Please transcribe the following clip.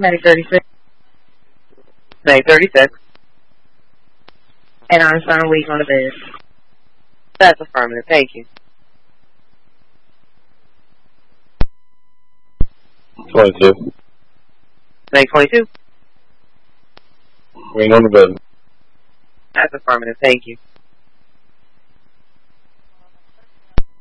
May 36. May 36. And I'm son weak on the bed. That's affirmative. Thank you. 22. May 22. Wing on the bed. That's affirmative. Thank you.